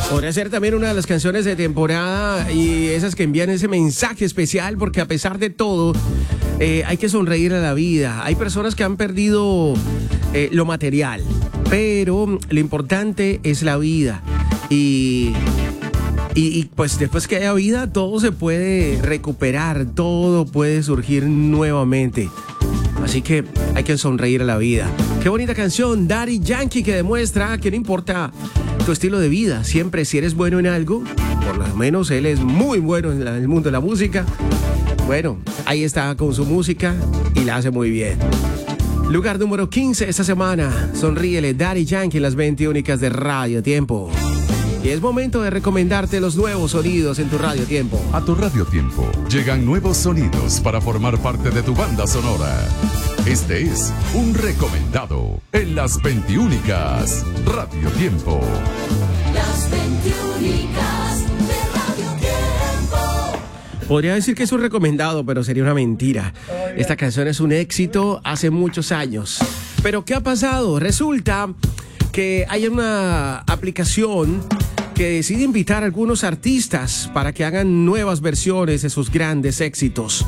Podría ser también una de las canciones de temporada y esas que envían ese mensaje especial, porque a pesar de todo hay que sonreír a la vida. Hay personas que han perdido lo material, pero lo importante es la vida. Y pues después que haya vida, todo se puede recuperar, todo puede surgir nuevamente. Así que hay que sonreír a la vida. Qué bonita canción, Daddy Yankee, que demuestra que no importa tu estilo de vida, siempre si eres bueno en algo, por lo menos él es muy bueno en el mundo de la música. Bueno, ahí está con su música y la hace muy bien. Lugar número 15 esta semana, sonríele, Daddy Yankee en las 20 únicas de Radio Tiempo. Y es momento de recomendarte los nuevos sonidos en tu Radio Tiempo. A tu Radio Tiempo llegan nuevos sonidos para formar parte de tu banda sonora. Este es un recomendado en las 20 únicas Radio Tiempo. Las 20 únicas de Radio Tiempo. Podría decir que es un recomendado, pero sería una mentira. Esta canción es un éxito hace muchos años. Pero ¿qué ha pasado? Resulta que hay una aplicación que decide invitar a algunos artistas para que hagan nuevas versiones de sus grandes éxitos.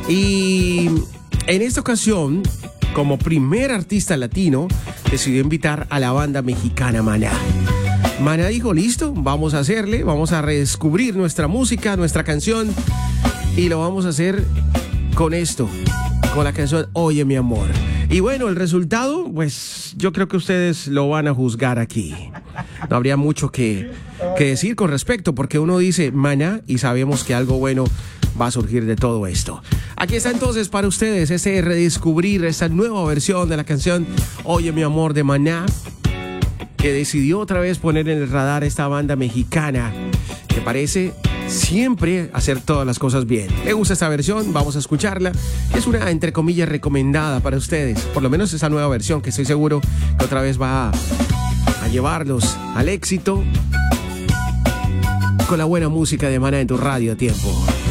Y en esta ocasión, como primer artista latino, decidió invitar a la banda mexicana Maná. Maná dijo, listo, vamos a hacerle, vamos a redescubrir nuestra música, nuestra canción, y lo vamos a hacer con esto, con la canción Oye mi amor. Y bueno, el resultado, pues yo creo que ustedes lo van a juzgar aquí. No habría mucho que decir con respecto, porque uno dice Maná y sabemos que algo bueno va a surgir de todo esto. Aquí está entonces para ustedes ese redescubrir, esta nueva versión de la canción Oye mi amor de Maná, que decidió otra vez poner en el radar esta banda mexicana que parece siempre hacer todas las cosas bien. Me gusta esta versión, vamos a escucharla. Es una, entre comillas, recomendada para ustedes. Por lo menos esa nueva versión que estoy seguro que otra vez va a llevarlos al éxito con la buena música de Maná en tu Radio Tiempo.